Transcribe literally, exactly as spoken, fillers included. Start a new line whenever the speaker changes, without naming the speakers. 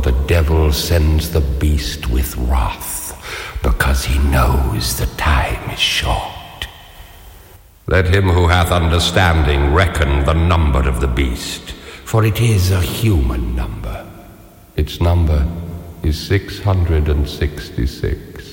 the devil sends the beast with wrath, because he knows the time is short. Let him who hath understanding reckon the number of the beast, for it is a human number. Its number is six hundred and sixty-six.